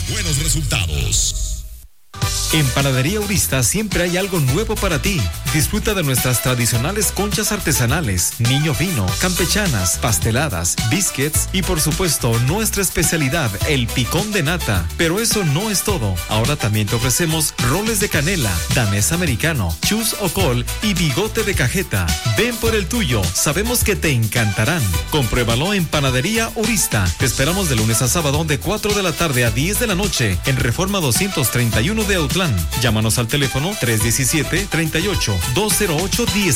buenos resultados. En Panadería Urista siempre hay algo nuevo para ti. Disfruta de nuestras tradicionales conchas artesanales, niño fino, campechanas, pasteladas, biscuits y por supuesto nuestra especialidad, el picón de nata. Pero eso no es todo. Ahora también te ofrecemos roles de canela, danés americano, chus o col y bigote de cajeta. Ven por el tuyo, sabemos que te encantarán. Compruébalo en Panadería Urista. Te esperamos de lunes a sábado de 4 de la tarde a 10 de la noche en Reforma 231 de Autlán. Llámanos al teléfono 317-38-208-19.